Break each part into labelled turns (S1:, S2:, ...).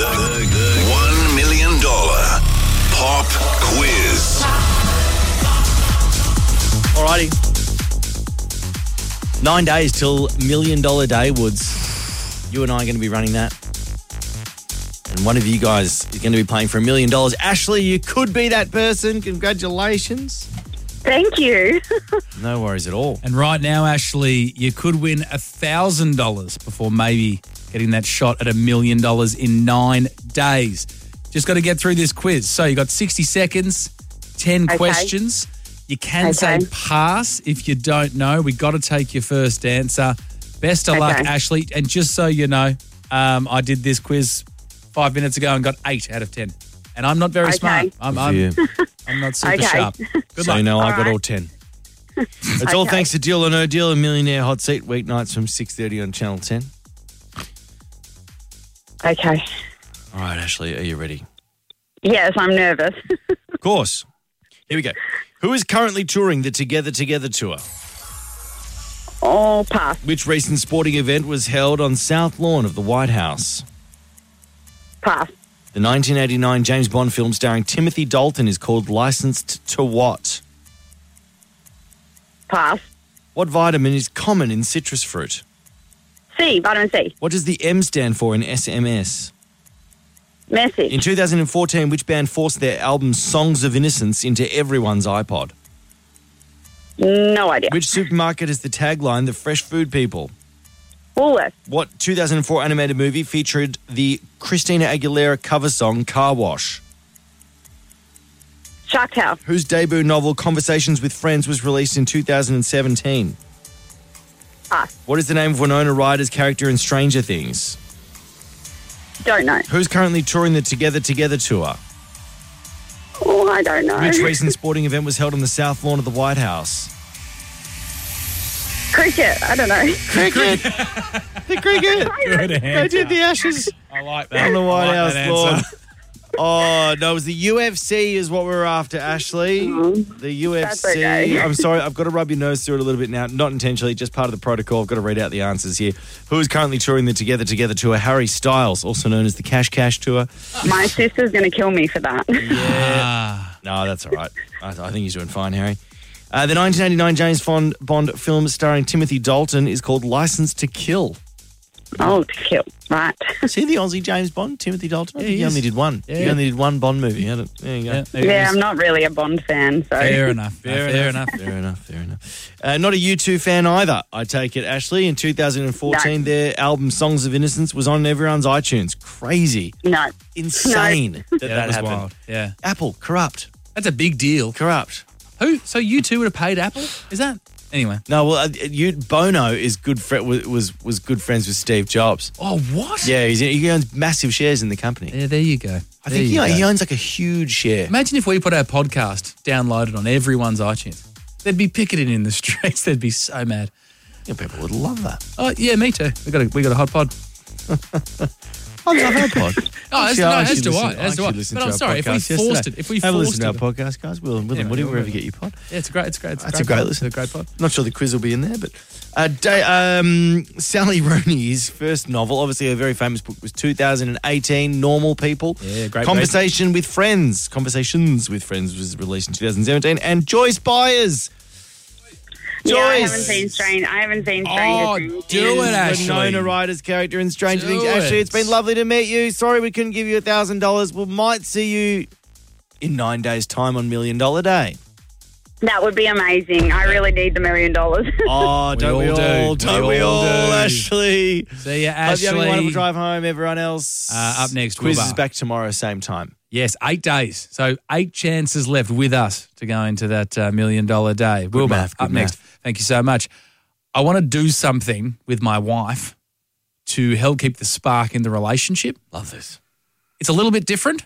S1: The $1 million pop quiz.
S2: Alrighty. 9 days till $1 Million Day, Woods. You and I are going to be running that. And one of you guys is going to be playing for $1 million. Ashley, you could be that person. Congratulations.
S3: Thank you.
S2: No worries at all.
S4: And right now, Ashley, you could win $1,000 before maybe getting that shot at $1 million in 9 days. Just got to get through this quiz. So you got 60 seconds, 10 questions. You can say pass if you don't know. We got to take your first answer. Best of luck, Ashley. And just so you know, I did this quiz 5 minutes ago and got 8 out of 10. And I'm not very smart. I'm not super sharp. Good luck.
S2: So you know I got all 10. It's all thanks to Deal or No Deal, a Millionaire Hot Seat, weeknights from 6:30 on Channel 10.
S3: Okay.
S2: All right, Ashley, are you ready?
S3: Yes, I'm nervous.
S2: Of course. Here we go. Who is currently touring the Together Together tour?
S3: Oh, pass.
S2: Which recent sporting event was held on South Lawn of the White House?
S3: Pass.
S2: The 1989 James Bond film starring Timothy Dalton is called Licensed to What?
S3: Pass.
S2: What vitamin is common in citrus fruit?
S3: C, vitamin C.
S2: What does the M stand for in SMS?
S3: Message.
S2: In 2014, which band forced their album Songs of Innocence into everyone's iPod?
S3: No idea.
S2: Which supermarket has the tagline, The Fresh Food People?
S3: Woolworth.
S2: What 2004 animated movie featured the Christina Aguilera cover song Car Wash?
S3: Shark Tale.
S2: Whose debut novel Conversations with Friends was released in 2017?
S3: Pass.
S2: What is the name of Winona Ryder's character in Stranger Things?
S3: Don't know.
S2: Who's currently touring the Together Together tour?
S3: Oh, I don't know.
S2: Which recent sporting event was held on the South Lawn of the White House?
S3: Cricket. I don't know.
S2: Cricket. The cricket.
S4: Good answer.
S2: They did the Ashes
S4: I like that.
S2: on the White
S4: I like
S2: House
S4: that
S2: lawn.
S4: answer.
S2: Oh, no, it was the UFC is what we were after, Ashley. The UFC.
S3: That's okay.
S2: I'm sorry, I've got to rub your nose through it a little bit now. Not intentionally, just part of the protocol. I've got to read out the answers here. Who is currently touring the Together Together tour? Harry Styles, also known as the Cash Cash tour.
S3: My sister's going to kill me for that.
S4: Ah.
S2: No, that's all right. I think he's doing fine, Harry. The 1989 James Bond film starring Timothy Dalton is called Licence to Kill.
S3: Oh, to kill. Right.
S2: See the Aussie James Bond, Timothy Dalton? I think he
S4: is.
S2: only did one.
S4: Yeah.
S2: He only did one Bond movie. There you go.
S3: Yeah, I'm not really a Bond fan, so.
S4: Fair enough. Fair enough.
S2: Fair enough. Not a U2 fan either, I take it, Ashley. In 2014, their album Songs of Innocence was on everyone's iTunes. Crazy.
S3: No.
S2: Insane that
S4: That was
S2: happened.
S4: wild. Yeah.
S2: Apple, corrupt.
S4: That's a big deal.
S2: Corrupt.
S4: Who? So you two would have paid Apple? Is that? Anyway.
S2: No, well, Bono is was good friends with Steve Jobs.
S4: Oh, what?
S2: Yeah, he owns massive shares in the company.
S4: Yeah, there you go.
S2: I think he owns like a huge share.
S4: Imagine if we put our podcast downloaded on everyone's iTunes. They'd be picketing in the streets. They'd be so mad.
S2: Yeah, people would love that.
S4: Oh, yeah, me too. We got a hot pod.
S2: I love our pod.
S4: Oh, as do I.
S2: But
S4: I'm sorry, if we forced it.
S2: Have a listen to our podcast, guys. We'll wherever you get your pod.
S4: Yeah, it's great.
S2: That's a great listen.
S4: It's a great pod.
S2: Not sure the quiz will be in there, but Sally Rooney's first novel, obviously a very famous book, was 2018, Normal People.
S4: Yeah, great.
S2: Conversations with Friends was released in 2017, and Joyce Byers.
S3: Yeah, I
S2: Joyce.
S3: haven't seen Stranger
S4: Oh,
S3: Things.
S4: do it, Ashley.
S2: Winona Ryder's character in Stranger Things.
S4: Do
S2: Ashley,
S4: it.
S2: it's been lovely to meet you. Sorry we couldn't give you $1,000. We might see you in 9 days' time on $1 Million Day.
S3: That would be amazing. I really need the $1 million.
S2: Oh, don't we all? Don't we all, Ashley?
S4: See ya,
S2: Hope
S4: Ashley.
S2: you have a wonderful drive home, everyone else.
S4: Up next,
S2: quiz
S4: Wilbur.
S2: is back tomorrow, same time.
S4: Yes, 8 days. So 8 chances left with us to go into that $1 million day. Wilbur,
S2: math, good
S4: up next.
S2: math.
S4: Thank you so much. I want to do something with my wife to help keep the spark in the relationship.
S2: Love this.
S4: It's a little bit different.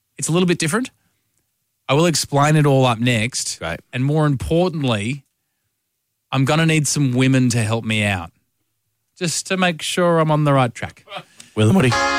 S4: I will explain it all up next.
S2: Great.
S4: And more importantly, I'm going to need some women to help me out just to make sure I'm on the right track.
S2: Will and Woody.